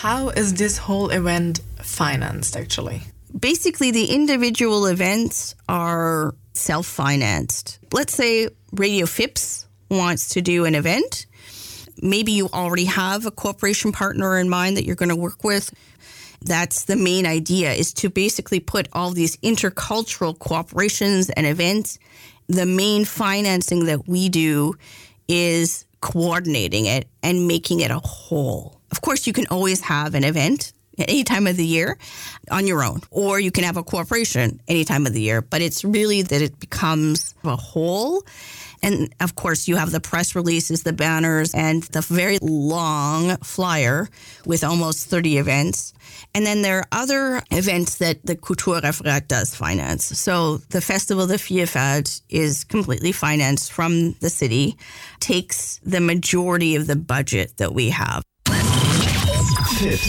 how is this whole event financed, actually? Basically, the individual events are self-financed. Let's say Radio Phipps wants to do an event. Maybe you already have a corporation partner in mind that you're going to work with. That's the main idea, is to basically put all these intercultural cooperations and events. The main financing that we do is coordinating it and making it a whole. Of course, you can always have an event at any time of the year on your own, or you can have a corporation any time of the year, but it's really that it becomes a whole. And of course, you have the press releases, the banners, and the very long flyer with almost 30 events. And then there are other events that the Kulturreferat does finance. So the Festival de Vielfalt is completely financed from the city, takes the majority of the budget that we have.